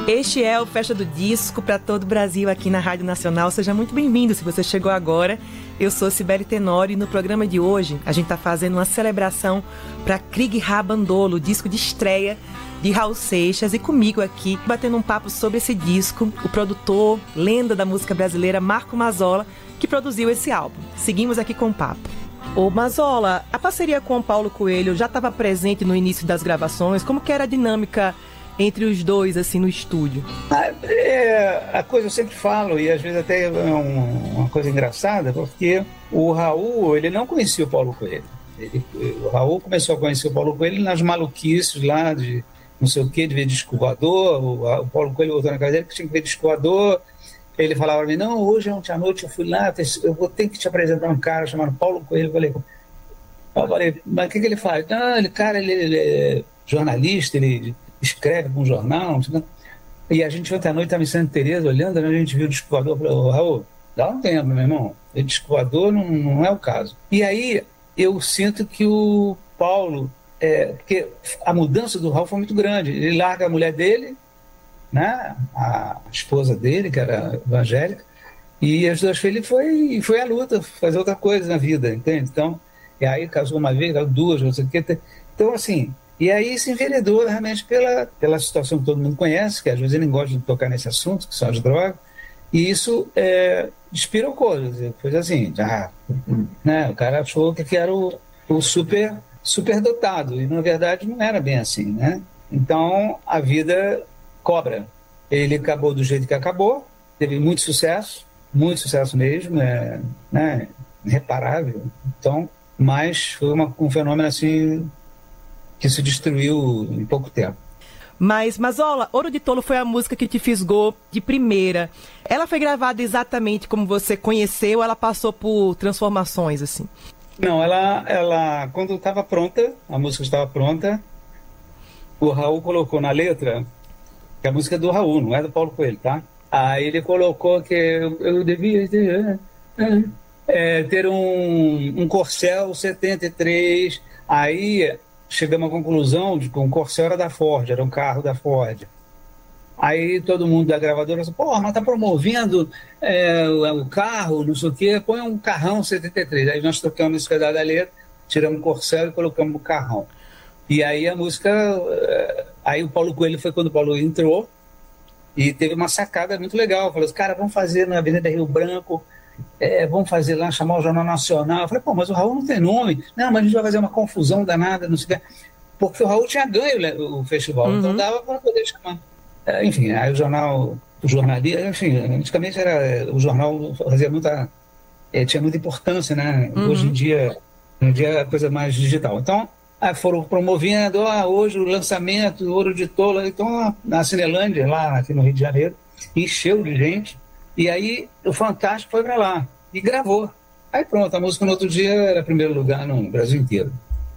Este é o Festa do Disco para todo o Brasil aqui na Rádio Nacional. Seja muito bem-vindo se você chegou agora. Eu sou Cibele Tenório e no programa de hoje a gente está fazendo uma celebração para Krieg Rabandolo, disco de estreia de Raul Seixas, e comigo aqui, batendo um papo sobre esse disco, o produtor, lenda da música brasileira, Marco Mazzola, que produziu esse álbum. Seguimos aqui com o papo. Ô Mazzola, a parceria com o Paulo Coelho já estava presente no início das gravações? Como que era a dinâmica entre os dois, assim, no estúdio? A coisa eu sempre falo, e às vezes até é uma coisa engraçada, porque o Raul, ele não conhecia o Paulo Coelho. O Raul começou a conhecer o Paulo Coelho nas maluquices lá de não sei o que, de ver disco voador. O Paulo Coelho voltou na casa dele que tinha que ver disco voador. Ele falava para mim, não, hoje ontem à noite eu fui lá, eu vou ter que te apresentar um cara chamado Paulo Coelho. Eu falei, mas o que ele faz? Não, ele é jornalista, ele escreve para um jornal. E a gente ontem à noite estava em Santa Teresa olhando, a gente viu o disco voador. Eu falei, Raul, dá um tempo, meu irmão. O disco voador não é o caso. E aí eu sinto que o Paulo, porque a mudança do Raul foi muito grande. Ele larga a mulher dele, né, a esposa dele, que era evangélica, e as duas filhas foi à luta, fazer outra coisa na vida, entende? Então, e aí casou uma vez, duas, não sei o quê. Então, assim, e aí se enveredou realmente pela situação que todo mundo conhece, que às vezes ele não gosta de tocar nesse assunto, que são as drogas, e isso despirocou, foi assim, né, o cara achou que era o super dotado, e na verdade não era bem assim, né? Então, a vida cobra. Ele acabou do jeito que acabou, teve muito sucesso mesmo, né, irreparável. Então, mas foi um fenômeno assim que se destruiu em pouco tempo. Mas, Mazzola, Ouro de Tolo foi a música que te fisgou de primeira. Ela foi gravada exatamente como você conheceu, ou ela passou por transformações, assim? Não, ela quando estava pronta, a música estava pronta, o Raul colocou na letra, que a música é do Raul, não é do Paulo Coelho, tá? Aí ele colocou que eu devia ter um Corcel 73, aí chegamos à conclusão de que um Corcel era da Ford, era um carro da Ford. Aí todo mundo da gravadora falou, pô, mas tá promovendo o carro, não sei o quê, põe um carrão 73. Aí nós tocamos esse pedaço da letra, tiramos o Corcel e colocamos o carrão. E aí a música, aí o Paulo Coelho foi quando o Paulo entrou e teve uma sacada muito legal. Falou assim, cara, vamos fazer na Avenida Rio Branco, vamos fazer lá, chamar o Jornal Nacional. Eu falei, pô, mas o Raul não tem nome. Não, mas a gente vai fazer uma confusão danada, não sei o quê. Porque o Raul tinha ganho o festival, então dava para poder chamar. Enfim, aí o jornalista, enfim, antigamente o jornal fazia tinha muita importância, né? Hoje em dia é a coisa mais digital. Então, foram promovendo, hoje o lançamento, Ouro de Tolo, então na Cinelândia, lá aqui no Rio de Janeiro, encheu de gente, e aí o Fantástico foi para lá, e gravou. Aí pronto, a música no outro dia era primeiro lugar no Brasil inteiro.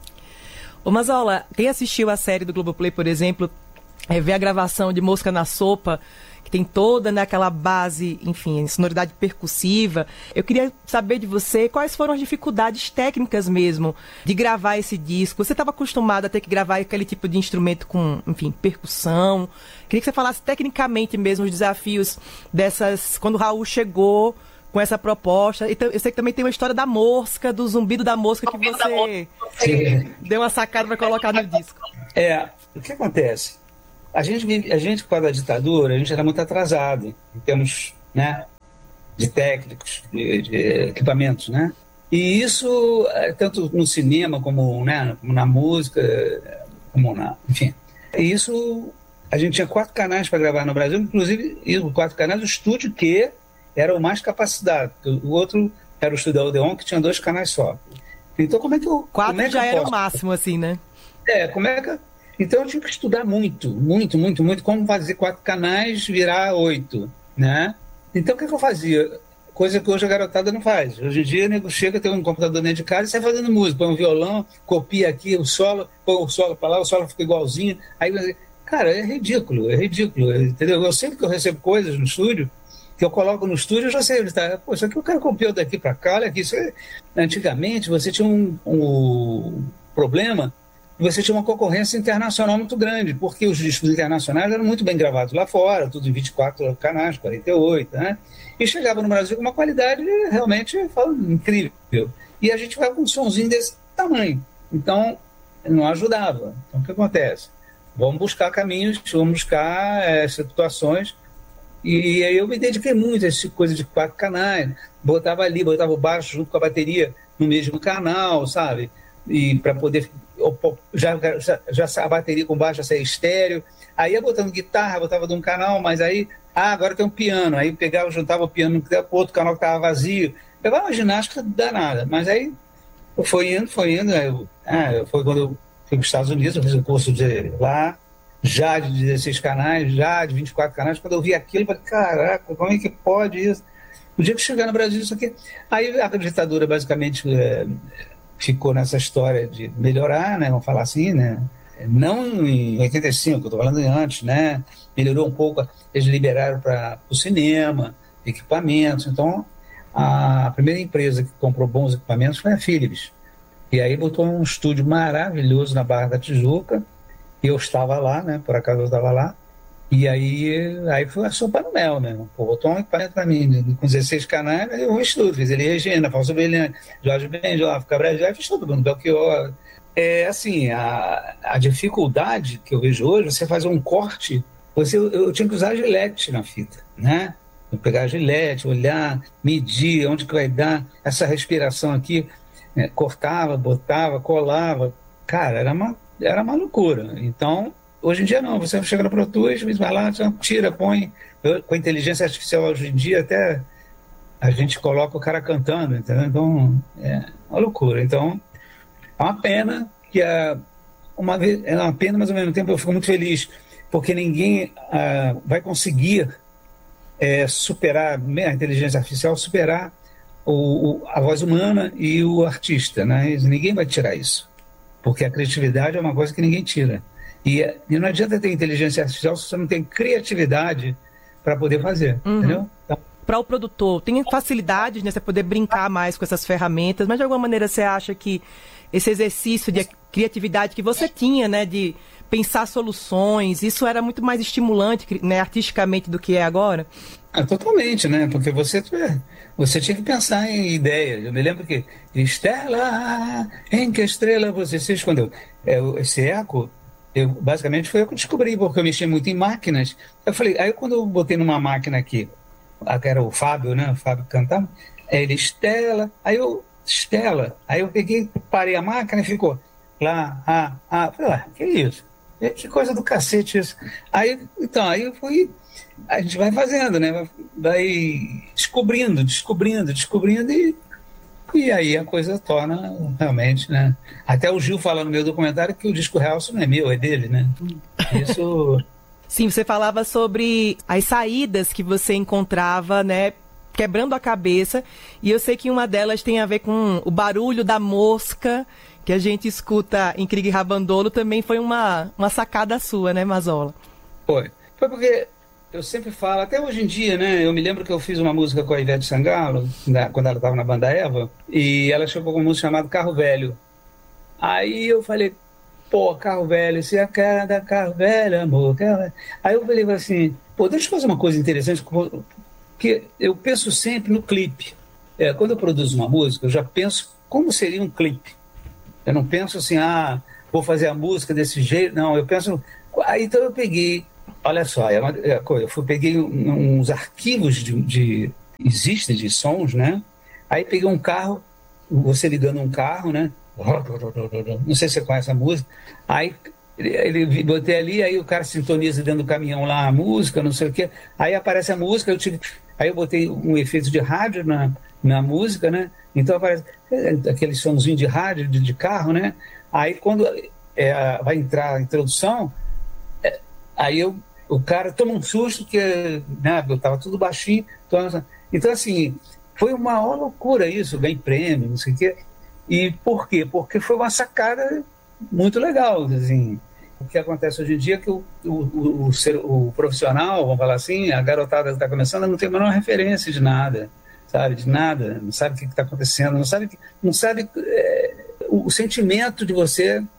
Ô Mazzola, quem assistiu a série do Globoplay, por exemplo, vê a gravação de Mosca na Sopa, que tem toda naquela base, enfim, sonoridade percussiva. Eu queria saber de você quais foram as dificuldades técnicas mesmo de gravar esse disco. Você estava acostumado a ter que gravar aquele tipo de instrumento com, enfim, percussão. Queria que você falasse tecnicamente mesmo os desafios dessas, quando o Raul chegou com essa proposta. E eu sei que também tem uma história da mosca, do zumbido da mosca, que você deu uma sacada para colocar no disco. O que acontece? A gente, com a ditadura, a gente era muito atrasado em termos, né, de técnicos, de equipamentos, né? E isso, tanto no cinema como, né, como na música, enfim. E isso, a gente tinha 4 canais para gravar no Brasil, inclusive, e os 4 canais, o estúdio que era o mais capacitado. O outro era o estúdio da Odeon, que tinha 2 canais só. Então, como é que eu... 4 já era o máximo, assim, né? Como é que... Então eu tive que estudar muito, como fazer 4 canais virar 8, né? Então o que eu fazia? Coisa que hoje a garotada não faz. Hoje em dia, o nego chega, tem um computador dentro de casa e sai fazendo música. Põe um violão, copia aqui o solo, põe o solo para lá, o solo fica igualzinho. Aí, cara, é ridículo, entendeu? Eu sempre que eu recebo coisas no estúdio, que eu coloco no estúdio, eu já sei onde está. Pô, isso aqui o cara copiou daqui para cá, olha aqui. Antigamente, você tinha um problema e você tinha uma concorrência internacional muito grande, porque os discos internacionais eram muito bem gravados lá fora, tudo em 24 canais, 48, né? E chegava no Brasil com uma qualidade realmente incrível. E a gente vai com um sonzinho desse tamanho. Então, não ajudava. Então, o que acontece? Vamos buscar caminhos, vamos buscar situações. E aí eu me dediquei muito a essa coisa de 4 canais. Botava o baixo junto com a bateria no mesmo canal, sabe? E para poder já a bateria com baixo ser estéreo. Aí ia botando guitarra, botava de um canal, mas aí agora tem um piano. Aí pegava, juntava o piano no outro canal que estava vazio. Pegava uma ginástica danada, mas aí foi indo. Foi quando eu fui para os Estados Unidos, eu fiz um curso lá, já de 16 canais, já de 24 canais. Quando eu vi aquilo, eu falei, caraca, como é que pode isso? O dia que chegar no Brasil, isso aqui... Aí a ditadura basicamente ficou nessa história de melhorar, né? Vamos falar assim, né? Não em 85, eu estou falando antes, né? Melhorou um pouco, eles liberaram para o cinema, equipamentos. Então, a primeira empresa que comprou bons equipamentos foi a Philips. E aí botou um estúdio maravilhoso na Barra da Tijuca, e eu estava lá, né? Por acaso eu estava lá. E aí foi a sopa no mel, né? Pô, botou um equipamento para mim, com 16 canais, eu fiz tudo. Fiz ele Regina, Fausto Belian, Jorge Benjol, Cabral, fiz tudo, Bruno Belchior. Assim, a dificuldade que eu vejo hoje, você fazer um corte, eu tinha que usar gilete na fita, né? Eu pegar a gilete, olhar, medir, onde que vai dar, essa respiração aqui, cortava, botava, colava. Cara, era uma loucura. Então, hoje em dia não, você chega no Pro Tools, vai lá, tira, põe. Com a inteligência artificial hoje em dia, até a gente coloca o cara cantando, entendeu? Então, é uma loucura. Então, é uma pena que é uma pena, mas ao mesmo tempo eu fico muito feliz, porque ninguém vai conseguir superar, a inteligência artificial, superar a voz humana e o artista, né? Ninguém vai tirar isso, porque a criatividade é uma coisa que ninguém tira. E não adianta ter inteligência artificial se você não tem criatividade para poder fazer, entendeu? Então, para o produtor, tem facilidade, né, você poder brincar mais com essas ferramentas, mas de alguma maneira você acha que esse exercício de criatividade que você tinha, né, de pensar soluções, isso era muito mais estimulante, né, artisticamente do que é agora? Totalmente, né? Porque você tinha que pensar em ideias. Eu me lembro que Estela, em que estrela você se escondeu? Esse eco, basicamente foi eu que descobri, porque eu mexi muito em máquinas. Eu falei, aí quando eu botei numa máquina aqui, que era o Fábio, né? O Fábio cantava, ele, Estela, Estela. Aí eu peguei, parei a máquina e ficou lá, falei, que isso? Que coisa do cacete isso. Aí eu fui, a gente vai fazendo, né? Vai descobrindo, e aí a coisa torna realmente, né? Até o Gil fala no meu documentário que o disco real não é meu, é dele, né? Isso... Sim, você falava sobre as saídas que você encontrava, né, quebrando a cabeça, e eu sei que uma delas tem a ver com o barulho da mosca que a gente escuta em Krieg Rabandolo. Também foi uma sacada sua, né, Mazola? Foi porque eu sempre falo, até hoje em dia, né, eu me lembro que eu fiz uma música com a Ivete Sangalo, quando ela estava na banda Eva, e ela chegou com uma música chamada Carro Velho. Aí eu falei, pô, carro velho, se a cara da carro velho, amor. Aí eu falei assim, pô, deixa eu fazer uma coisa interessante, porque eu penso sempre no clipe. Quando eu produzo uma música, eu já penso como seria um clipe. Eu não penso assim, vou fazer a música desse jeito. Não, eu penso... Aí então eu peguei, olha só, peguei uns arquivos existem de sons, né? Aí peguei um carro, você ligando um carro, né? Não sei se você conhece a música. Aí ele botei ali, aí o cara sintoniza dentro do caminhão lá a música, não sei o quê. Aí aparece a música, aí eu botei um efeito de rádio na música, né? Então aparece aquele somzinho de rádio, de carro, né? Aí quando vai entrar a introdução, aí o cara toma um susto, que né, eu estava tudo baixinho. Então, assim, foi uma loucura isso, ganhei prêmio, não sei o quê. E por quê? Porque foi uma sacada muito legal. Assim. O que acontece hoje em dia é que o profissional, vamos falar assim, a garotada que está começando, não tem a menor referência de nada, sabe? De nada, não sabe o que está acontecendo, não sabe o sentimento de você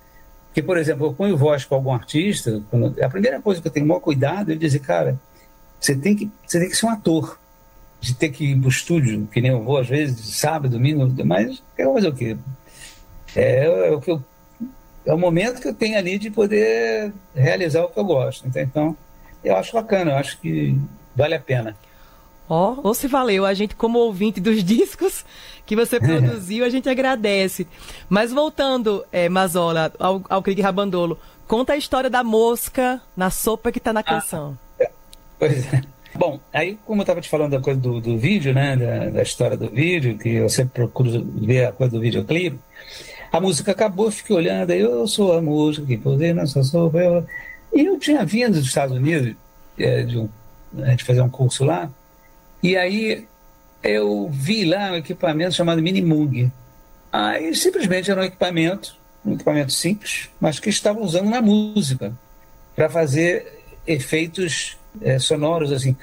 Porque, por exemplo, eu ponho voz com algum artista, a primeira coisa que eu tenho o maior cuidado é dizer, cara, você tem que ser um ator, de ter que ir para o estúdio, que nem eu vou às vezes, sábado, domingo, mas eu vou fazer o quê? É o que é o momento que eu tenho ali de poder realizar o que eu gosto. Então, eu acho bacana, eu acho que vale a pena. Ó, ou se valeu, a gente como ouvinte dos discos que você produziu, a gente agradece. Mas voltando, Mazola, ao Krieg Rabandolo, conta a história da mosca na sopa que tá na canção. Pois é. Bom, aí como eu estava te falando da coisa do vídeo, né, da história do vídeo, que eu sempre procuro ver a coisa do videoclipe, a música acabou, eu fiquei olhando, aí eu sou a música que posei nessa sopa. E eu tinha vindo dos Estados Unidos de fazer um curso lá, e aí eu vi lá um equipamento chamado Minimoog. Aí simplesmente era um equipamento simples, mas que estavam usando na música para fazer efeitos sonoros assim,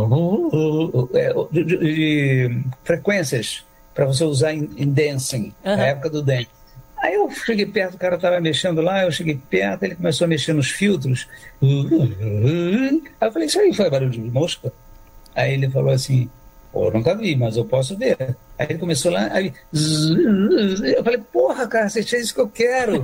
de frequências para você usar em dancing, na época do dance. Aí eu cheguei perto, o cara estava mexendo lá, eu cheguei perto, ele começou a mexer nos filtros. Aí eu falei, isso aí foi barulho de mosca? Aí ele falou assim, pô, eu nunca vi, mas eu posso ver. Aí ele começou lá, aí eu falei, porra, cara, você é isso que eu quero.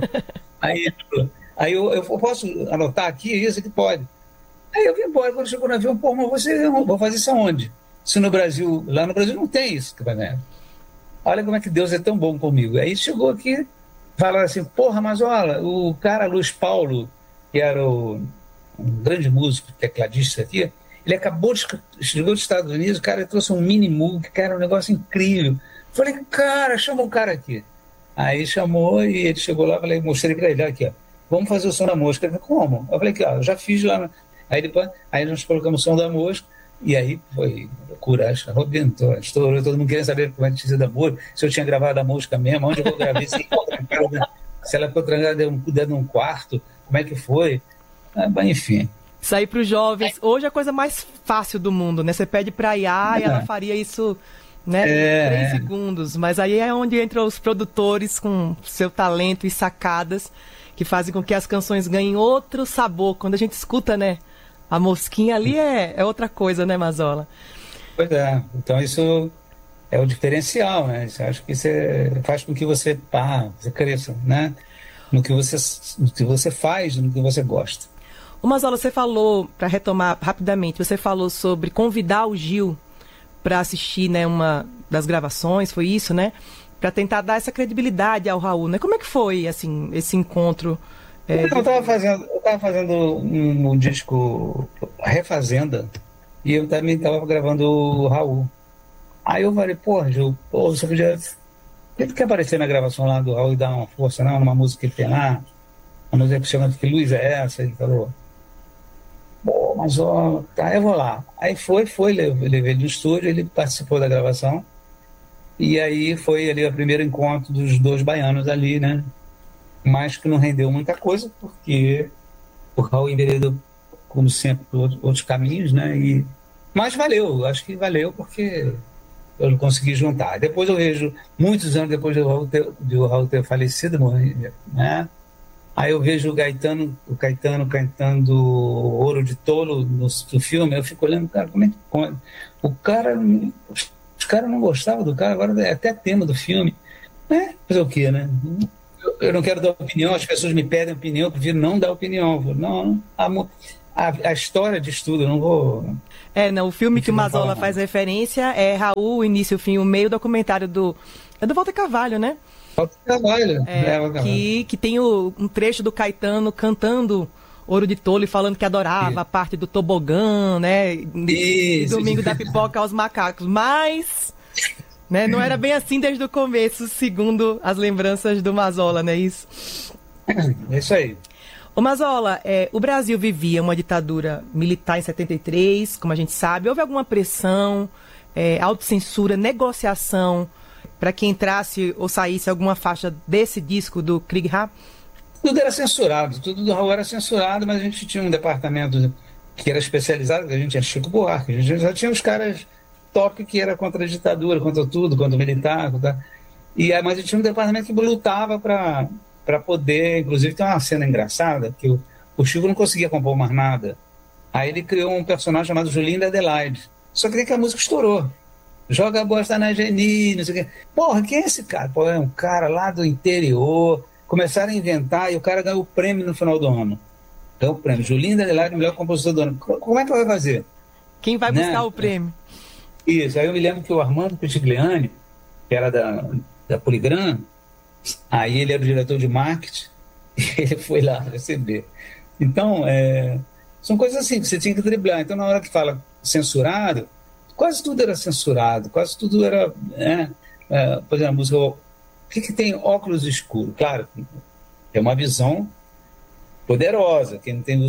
Aí eu posso anotar aqui isso que pode. Aí eu vim embora, quando chegou no avião, pô, mas vou fazer isso aonde? Se no Brasil, lá no Brasil não tem isso, né? Olha como é que Deus é tão bom comigo. Aí chegou aqui, falaram assim, porra, mas olha, o cara Luiz Paulo, que era um grande músico, tecladista aqui, ele chegou dos Estados Unidos, o cara trouxe um Minimoog, que era um negócio incrível. Falei, cara, chama o cara aqui. Aí chamou e ele chegou lá, mostrei pra ele, aqui, ó, vamos fazer o som da mosca. Ele falou, como? Eu falei, ó, eu já fiz lá. Aí nós colocamos o som da mosca, e aí foi loucura, arrebentou, estourou, todo mundo queria saber como é que tinha sido a música, se eu tinha gravado a música mesmo, onde eu gravei, se ela ficou trancada dentro de um quarto, como é que foi? Enfim. Isso aí para os jovens, hoje é a coisa mais fácil do mundo, né? Você pede para IA e ela faria isso, né, em 3 segundos. Mas aí é onde entram os produtores com seu talento e sacadas que fazem com que as canções ganhem outro sabor. Quando a gente escuta, né, a mosquinha ali é outra coisa, né, Mazola? Pois é. Então isso é o diferencial, né? Acho que você faz com que você cresça, né? No que você faz, no que você gosta. Ô Mazola, você falou, para retomar rapidamente, você falou sobre convidar o Gil para assistir, né, uma das gravações, foi isso, né? Para tentar dar essa credibilidade ao Raul, né? Como é que foi, assim, esse encontro? Eu estava fazendo um disco Refazenda e eu também estava gravando o Raul. Aí eu falei, pô, Gil, você podia... Ele quer aparecer na gravação lá do Raul e dar uma força, não? Uma música que tem lá, uma música que chama Que Luz é Essa? Ele falou, pô, mas ó, tá, eu vou lá. Aí levei ele no estúdio, ele participou da gravação. E aí foi ali o primeiro encontro dos 2 baianos ali, né? Mas que não rendeu muita coisa, porque o Raul enveredou, como sempre, por outros caminhos, né? Mas valeu, acho que valeu, porque eu não consegui juntar. Depois eu vejo, muitos anos depois do Raul ter falecido, né? Aí eu vejo o Caetano cantando Ouro de Tolo no filme, eu fico olhando, cara, como é que pode? Os caras não gostavam do cara, agora é até tema do filme. Né? Fazer o quê, né? Eu não quero dar opinião, as pessoas me pedem opinião, eu prefiro não dar opinião. Não, a história de estudo, eu não vou... O filme que o Mazola faz referência é Raul, o início, o fim, o meio, documentário do Walter Carvalho, né? Walter Carvalho. Que tem um trecho do Caetano cantando Ouro de Tolo e falando que adorava a parte do tobogã, né? E Domingo da Pipoca aos Macacos. Mas, né, não era bem assim desde o começo, segundo as lembranças do Mazola, não é isso? É isso aí. Ô Mazola, o Brasil vivia uma ditadura militar em 73, como a gente sabe. Houve alguma pressão, autocensura, negociação para que entrasse ou saísse alguma faixa desse disco do Krieg Rap? Tudo era censurado, tudo do Raul era censurado, mas a gente tinha um departamento que era especializado, que a gente tinha Chico Buarque, a gente já tinha os caras top que era contra a ditadura, contra tudo, contra o militar, mas a gente tinha um departamento que lutava para para poder... Inclusive tem uma cena engraçada que o Chico não conseguia compor mais nada. Aí ele criou um personagem chamado Julinho da Adelaide. Só que a música estourou. Joga a bosta na Geni, não sei o quê. Porra, quem é esse cara? Pô, é um cara lá do interior. Começaram a inventar e o cara ganhou o prêmio no final do ano. Ganhou o prêmio. Julinho da Adelaide, melhor compositor do ano. Como é que vai fazer? Quem vai buscar o prêmio? Isso. Aí eu me lembro que o Armando Pitigliani, que era da Poligram, aí ele era o diretor de marketing, e ele foi lá receber. Então, são coisas assim que você tinha que driblar. Então, na hora que fala censurado, quase tudo era censurado, quase tudo era... por exemplo, a música... O que tem óculos escuros? Claro, é uma visão poderosa. Quem não tem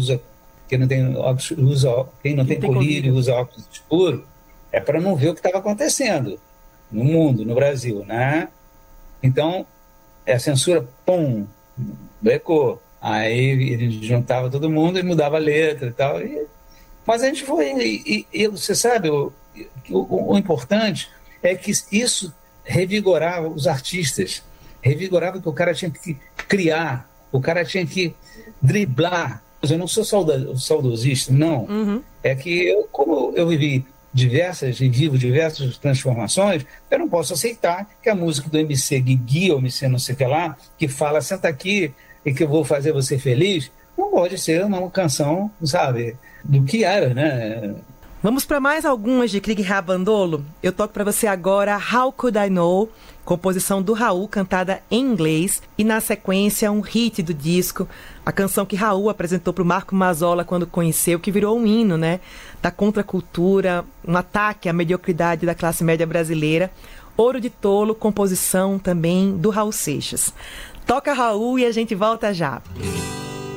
colírio usa óculos escuros, é para não ver o que estava acontecendo no mundo, no Brasil, né? Então, a censura, pum, brecou. Aí ele juntava todo mundo e mudava a letra e tal. Mas a gente foi... você sabe, o importante é que isso revigorava os artistas, revigorava que o cara tinha que criar, o cara tinha que driblar. Eu não sou saudosista, não. Uhum. É que como eu vivi vivo diversas transformações, eu não posso aceitar que a música do MC Guigui ou MC não sei o que lá, que fala, senta aqui e que eu vou fazer você feliz, não pode ser uma canção, sabe, do que era, né? Vamos para mais algumas de Krieg Rabandolo. Eu toco para você agora How Could I Know, composição do Raul, cantada em inglês, e na sequência um hit do disco, a canção que Raul apresentou para o Marco Mazzola quando conheceu, que virou um hino, né, da contracultura, um ataque à mediocridade da classe média brasileira. Ouro de Tolo, composição também do Raul Seixas. Toca, Raul, e a gente volta já.